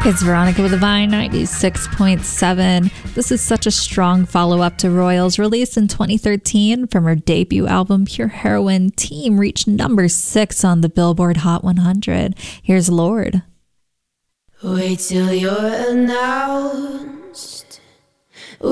It's Veronica with the Vine 96.7. This is such a strong follow-up to Royals, released in 2013 from her debut album Pure Heroine. Team reached number 6 on the Billboard Hot 100. Here's Lorde. Wait till you're announced